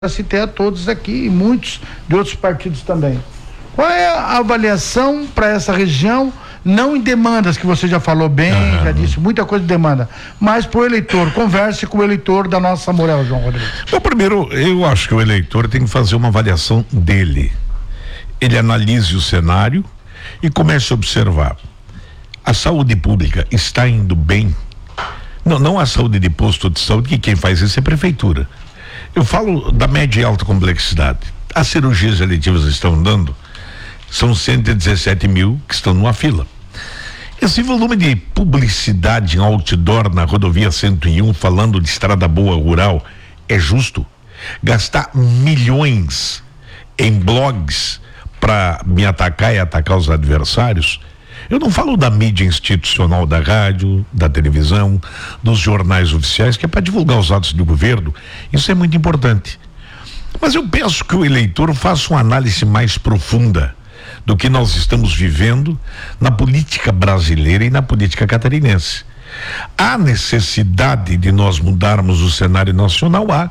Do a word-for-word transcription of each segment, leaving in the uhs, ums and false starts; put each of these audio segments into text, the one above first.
citei a todos aqui e muitos de outros partidos também. Qual é a avaliação para essa região, não em demandas, que você já falou bem, uhum. já disse muita coisa de demanda, mas para o eleitor, converse com o eleitor da nossa Morel, João Rodrigues. Bom, primeiro, eu acho que o eleitor tem que fazer uma avaliação dele. Ele analise o cenário e comece a observar. A saúde pública está indo bem? Não, não a saúde de posto de saúde, que quem faz isso é a prefeitura. Eu falo da média e alta complexidade. As cirurgias eletivas estão dando, são cento e dezessete mil que estão numa fila. Esse volume de publicidade em outdoor na rodovia cento e um, falando de estrada boa rural, é justo? Gastar milhões em blogs para me atacar e atacar os adversários? Eu não falo da mídia institucional, da rádio, da televisão, dos jornais oficiais, que é para divulgar os atos do governo. Isso é muito importante. Mas eu penso que o eleitor faça uma análise mais profunda do que nós estamos vivendo na política brasileira e na política catarinense. Há necessidade de nós mudarmos o cenário nacional? Há.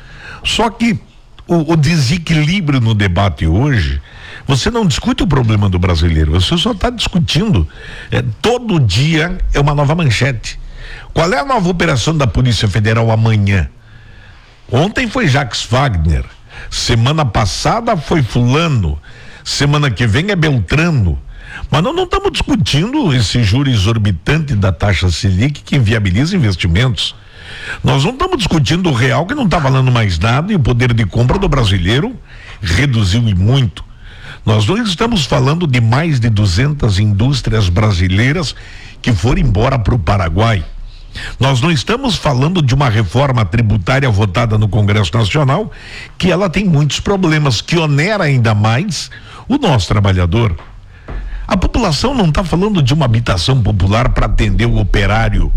Só que o, o desequilíbrio no debate hoje, você não discute o problema do brasileiro, você só está discutindo, é, todo dia é uma nova manchete. Qual é a nova operação da Polícia Federal amanhã? Ontem foi Jacques Wagner, semana passada foi fulano, semana que vem é Beltrano. Mas nós não estamos discutindo esse juro exorbitante da taxa Selic que inviabiliza investimentos. Nós não estamos discutindo o real, que não está valendo mais nada, e o poder de compra do brasileiro reduziu e muito. Nós não estamos falando de mais de duzentas indústrias brasileiras que foram embora para o Paraguai. Nós não estamos falando de uma reforma tributária votada no Congresso Nacional, que ela tem muitos problemas, que onera ainda mais o nosso trabalhador. A população não está falando de uma habitação popular para atender o operário,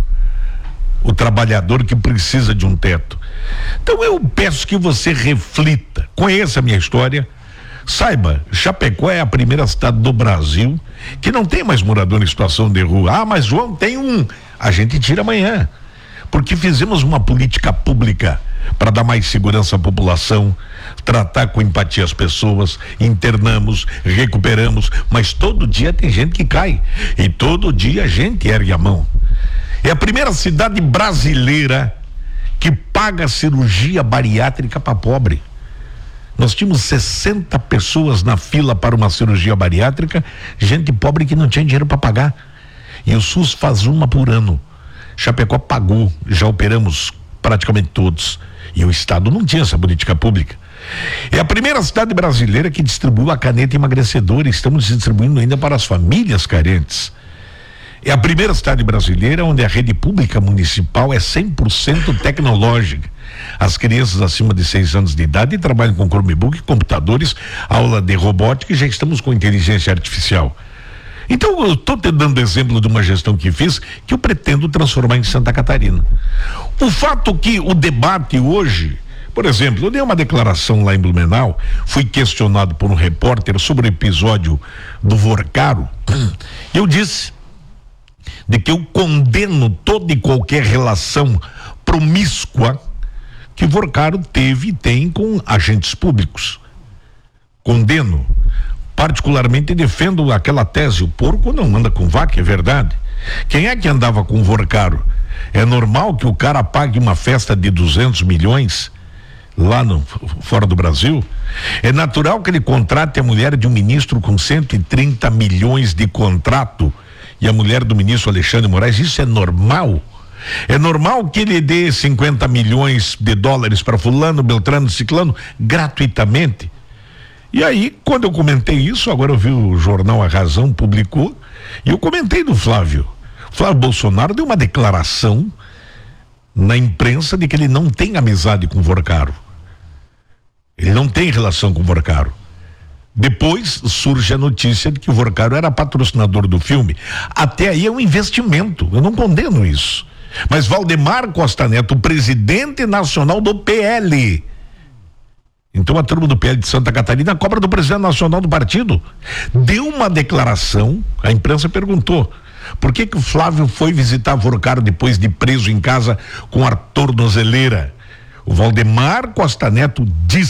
o trabalhador que precisa de um teto. Então eu peço que você reflita, conheça a minha história. Saiba, Chapecó é a primeira cidade do Brasil que não tem mais morador em situação de rua. Ah, mas João, tem um. A gente tira amanhã, porque fizemos uma política pública para dar mais segurança à população, tratar com empatia as pessoas, internamos, recuperamos, mas todo dia tem gente que cai e todo dia a gente ergue a mão. É a primeira cidade brasileira que paga cirurgia bariátrica para pobre. Nós tínhamos sessenta pessoas na fila para uma cirurgia bariátrica, gente pobre que não tinha dinheiro para pagar. E o SUS faz uma por ano. Chapecó pagou, já operamos praticamente todos. E o Estado não tinha essa política pública. É a primeira cidade brasileira que distribuiu a caneta emagrecedora, e estamos distribuindo ainda para as famílias carentes. É a primeira cidade brasileira onde a rede pública municipal é cem por cento tecnológica. As crianças acima de seis anos de idade trabalham com Chromebook, computadores, aula de robótica, e já estamos com inteligência artificial. Então eu estou te dando exemplo de uma gestão que fiz, que eu pretendo transformar em Santa Catarina. O fato que o debate hoje, por exemplo, eu dei uma declaração lá em Blumenau, fui questionado por um repórter sobre o episódio do Vorcaro. Eu disse de que eu condeno toda e qualquer relação promíscua que Vorcaro teve e tem com agentes públicos. Condeno. Particularmente defendo aquela tese: o porco não anda com vaca, é verdade. Quem é que andava com Vorcaro? É normal que o cara pague uma festa de duzentos milhões lá no, fora do Brasil? É natural que ele contrate a mulher de um ministro com cento e trinta milhões de contrato e a mulher do ministro Alexandre Moraes? Isso é normal? É normal que ele dê cinquenta milhões de dólares para fulano, Beltrano, Ciclano, gratuitamente? E aí, quando eu comentei isso, agora eu vi o jornal A Razão publicou, e eu comentei do Flávio. Flávio Bolsonaro deu uma declaração na imprensa de que ele não tem amizade com Vorcaro. Ele não tem relação com Vorcaro. Depois surge a notícia de que o Vorcaro era patrocinador do filme. Até aí é um investimento, eu não condeno isso. Mas Valdemar Costa Neto, o presidente nacional do P L, então a turma do P L de Santa Catarina cobra do presidente nacional do partido, deu uma declaração. A imprensa perguntou: por que que o Flávio foi visitar Vorcaro depois de preso em casa com a tornozeleira? O Valdemar Costa Neto diz